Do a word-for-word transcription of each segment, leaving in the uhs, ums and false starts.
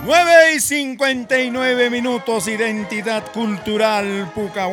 nueve y cincuenta y nueve minutos, Identidad Cultural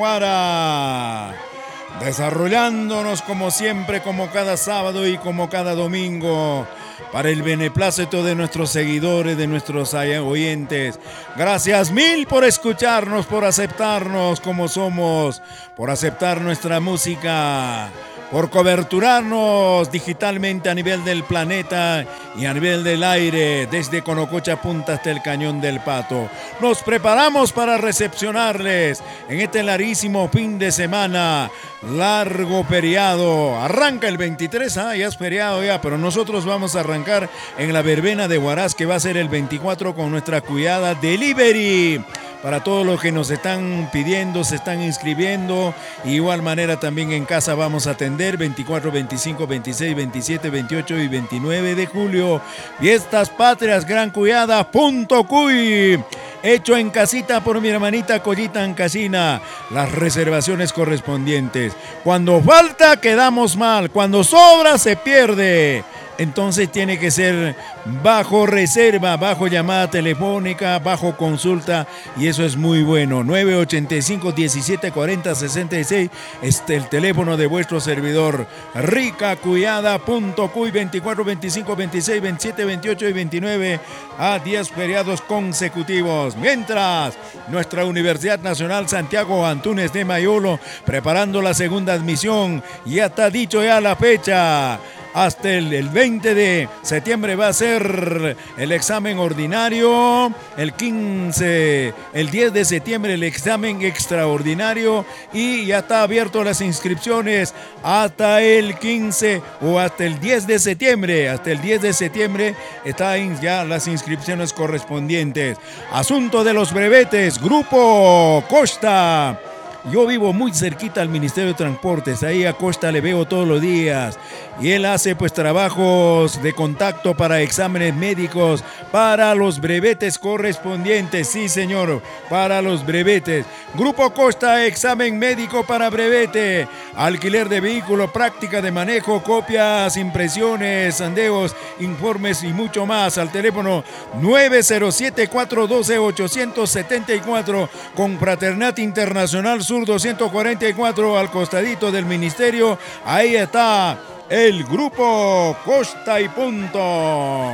Pucahuara. Desarrollándonos como siempre, como cada sábado y como cada domingo, para el beneplácito de nuestros seguidores, de nuestros oyentes. Gracias mil por escucharnos, por aceptarnos como somos, por aceptar nuestra música, por coberturarnos digitalmente a nivel del planeta y a nivel del aire, desde Conococha Punta hasta el Cañón del Pato. Nos preparamos para recepcionarles en este larguísimo fin de semana, largo feriado. Arranca el veintitrés, ah, ya es feriado ya, pero nosotros vamos a arrancar en la verbena de Huaraz, que va a ser el veinticuatro, con nuestra cuidada Delivery. Para todos los que nos están pidiendo, se están inscribiendo. De igual manera también en casa vamos a atender veinticuatro, veinticinco, veintiséis, veintisiete, veintiocho y veintinueve de julio. Fiestas Patrias Gran Cuyada punto cuy. Hecho en casita por mi hermanita Collita Ancasina. Las reservaciones correspondientes. Cuando falta quedamos mal. Cuando sobra se pierde. Entonces tiene que ser bajo reserva, bajo llamada telefónica, bajo consulta, y eso es muy bueno. nueve ochenta y cinco, diecisiete cuarenta, sesenta y seis, este el teléfono de vuestro servidor. Rica Cuyada punto cuy, veinticuatro, veinticinco, veintiséis, veintisiete, veintiocho y veintinueve, a diez feriados consecutivos. Mientras, nuestra Universidad Nacional Santiago Antúnez de Mayolo, preparando la segunda admisión, ya está dicho ya la fecha. Hasta el, el veinte de septiembre va a ser el examen ordinario, el quince, el diez de septiembre el examen extraordinario, y ya está abierto las inscripciones hasta el quince o hasta el diez de septiembre. Hasta el diez de septiembre están ya las inscripciones correspondientes. Asunto de los brevetes, Grupo Costa. Yo vivo muy cerquita al Ministerio de Transportes, ahí a Costa le veo todos los días, y él hace pues trabajos de contacto para exámenes médicos, para los brevetes correspondientes. Sí, señor, para los brevetes. Grupo Costa, examen médico para brevete, alquiler de vehículo, práctica de manejo, copias, impresiones, sondeos, informes y mucho más. Al teléfono nueve cero siete, cuatro uno dos, ocho siete cuatro, con Fraternidad Internacional Sur doscientos cuarenta y cuatro, al costadito del ministerio. Ahí está el Grupo Costa y punto.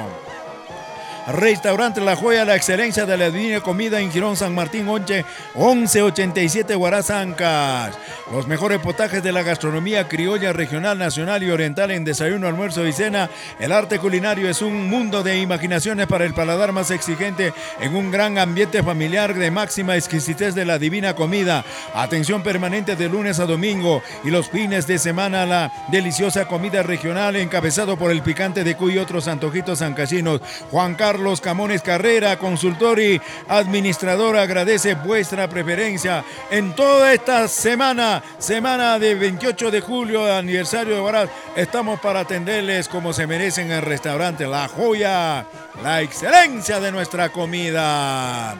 Restaurante La Joya, la excelencia de la divina comida en Girón San Martín, once ochenta y siete Huaraz, Ancash. Los mejores potajes de la gastronomía criolla, regional, nacional y oriental en desayuno, almuerzo y cena. El arte culinario es un mundo de imaginaciones para el paladar más exigente, en un gran ambiente familiar de máxima exquisitez de la divina comida. Atención permanente de lunes a domingo, y los fines de semana la deliciosa comida regional, encabezado por el picante de cuy y otros antojitos ancasinos. Juan Carlos Carlos Camones Carrera, consultor y administrador, agradece vuestra preferencia en toda esta semana, semana de veintiocho de julio, aniversario de Huaraz. Estamos para atenderles como se merecen en el restaurante La Joya, la excelencia de nuestra comida.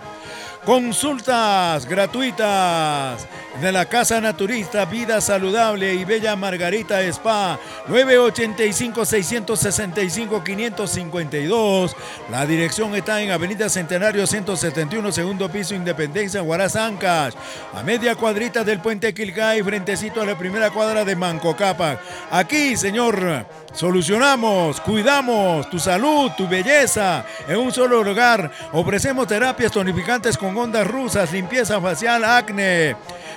Consultas gratuitas de la Casa Naturista Vida Saludable y Bella Margarita Spa, nueve ochenta y cinco, seiscientos sesenta y cinco, quinientos cincuenta y dos. La dirección está en Avenida Centenario ciento setenta y uno, segundo piso, Independencia, Huaraz, Ancash, a media cuadrita del Puente Quilcay, frentecito a la primera cuadra de Manco Cápac. Aquí, señor, solucionamos, cuidamos tu salud, tu belleza en un solo lugar. Ofrecemos terapias tonificantes con ondas rusas, limpieza facial, acné,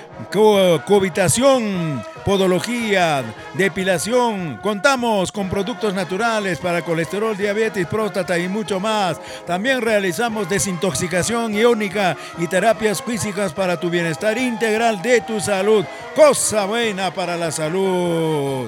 co cohabitación, podología, depilación. Contamos con productos naturales para colesterol, diabetes, próstata y mucho más. También realizamos desintoxicación iónica y terapias físicas para tu bienestar integral de tu salud. Cosa buena para la salud.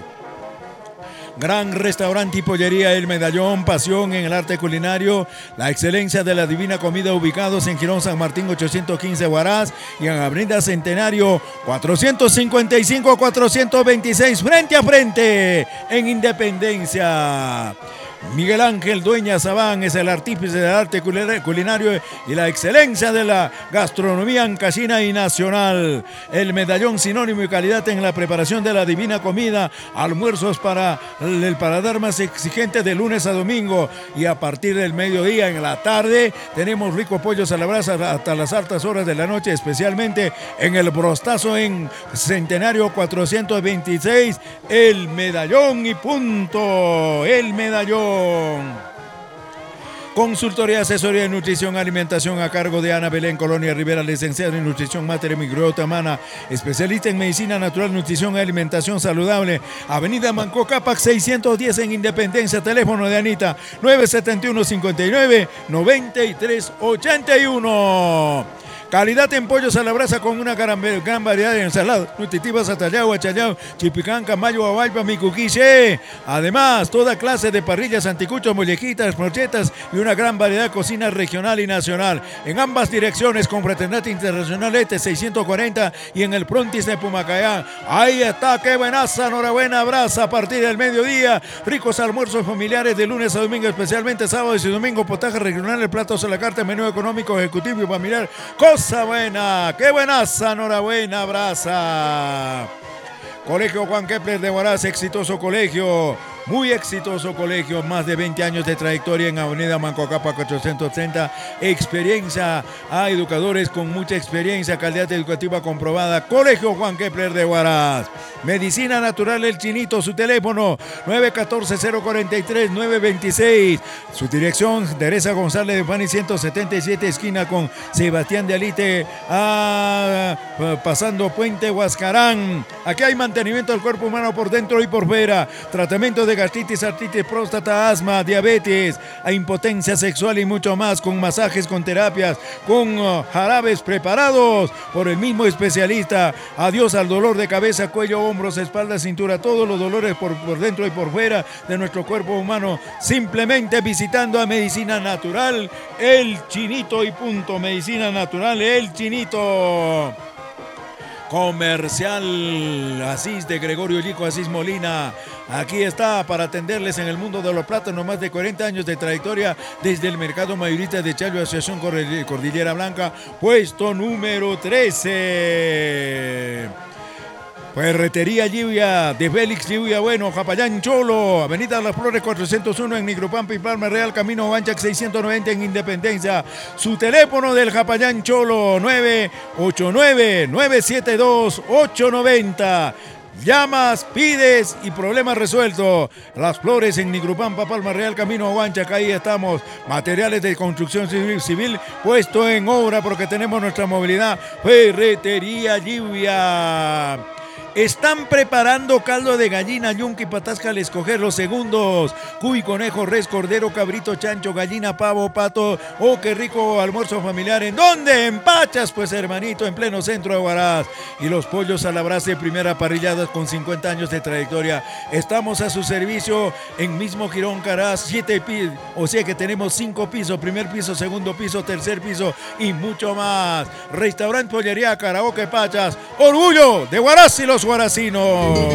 Gran restaurante y pollería El Medallón, pasión en el arte culinario, la excelencia de la divina comida, ubicados en Girón San Martín ochocientos quince Huaraz y en Avenida Centenario cuatrocientos cincuenta y cinco, cuatrocientos veintiséis, frente a frente en Independencia. Miguel Ángel Dueña Sabán es el artífice del arte culinario y la excelencia de la gastronomía ancashina y nacional. El medallón sinónimo y calidad en la preparación de la divina comida, almuerzos para el paladar más exigente de lunes a domingo, y a partir del mediodía en la tarde tenemos rico pollos a la brasa hasta las altas horas de la noche, especialmente en el Brostazo en Centenario cuatrocientos veintiséis, el medallón y punto, el medallón. Consultoría, asesoría de nutrición, alimentación a cargo de Ana Belén Colonia Rivera, licenciada en nutrición, mater, microbiota humana, especialista en medicina natural, nutrición y alimentación saludable. Avenida Manco Cápac seiscientos diez en Independencia. Teléfono de Anita nueve siete uno, cinco nueve, nueve tres ocho uno. Calidad en pollos a la brasa con una gran, gran variedad de ensaladas nutritivas: atallao, achallao, chipicán, camayo, aguaypa, micuquiche. Además, toda clase de parrillas, anticuchos, mollejitas, brochetas y una gran variedad de cocina regional y nacional. En ambas direcciones, con Fraternidad Internacional E T E seiscientos cuarenta y en el Prontis de Pumacayán. Ahí está, qué buenaza, enhorabuena, brasa a partir del mediodía. Ricos almuerzos familiares de lunes a domingo, especialmente sábados y domingo. Potaje regional, platos a la carta, menú económico, ejecutivo y familiar. Cosa buena, qué buenaza, enhorabuena, brasa. Colegio Juan Kepler de Huaraz, exitoso colegio, muy exitoso colegio, más de veinte años de trayectoria en Avenida Manco Cápac cuatrocientos treinta, experiencia a educadores con mucha experiencia, calidad educativa comprobada. Colegio Juan Kepler de Huaraz. Medicina Natural El Chinito, su teléfono nueve uno cuatro, cero cuatro tres, nueve dos seis, su dirección Teresa González de Fani ciento setenta y siete, esquina con Sebastián de Alite, a, pasando Puente Huascarán. Aquí hay mantenimiento del cuerpo humano por dentro y por fuera, tratamiento de gastritis, artritis, próstata, asma, diabetes, a impotencia sexual y mucho más, con masajes, con terapias, con uh, jarabes preparados por el mismo especialista. Adiós al dolor de cabeza, cuello, hombros, espalda, cintura, todos los dolores por, por dentro y por fuera de nuestro cuerpo humano, simplemente visitando a Medicina Natural El Chinito y punto. Medicina Natural El Chinito. Comercial Asís de Gregorio Lico Asís Molina. Aquí está para atenderles en el mundo de los plátanos, más de cuarenta años de trayectoria desde el mercado mayorista de Chayo, Asociación Cordillera Blanca, puesto número trece. Ferretería Lluvia, de Félix Lluvia Bueno, Japayán Cholo, Avenida Las Flores cuatrocientos uno en Nigropampa y Palma Real, Camino Banchac seiscientos noventa en Independencia. Su teléfono del Japayán Cholo, nueve ocho nueve, nueve siete dos, ocho nueve cero. Llamas, pides y problemas resueltos. Las Flores en Nigrupampa, Palma Real, Camino a Huanchac, ahí estamos. Materiales de construcción civil, civil puesto en obra porque tenemos nuestra movilidad. Ferretería Lluvia. Están preparando caldo de gallina, yunque y patasca al escoger los segundos. Cuy, conejo, res, cordero, cabrito, chancho, gallina, pavo, pato. Oh, qué rico almuerzo familiar. ¿En dónde? En Pachas, pues hermanito, en pleno centro de Huaraz. Y los pollos a la brasa de primera parrillada con cincuenta años de trayectoria. Estamos a su servicio en mismo Girón Caraz, siete pisos. O sea que tenemos cinco pisos, primer piso, segundo piso, tercer piso y mucho más. Restaurante, pollería, karaoke, Pachas. Orgullo de Huaraz y los huarazinos.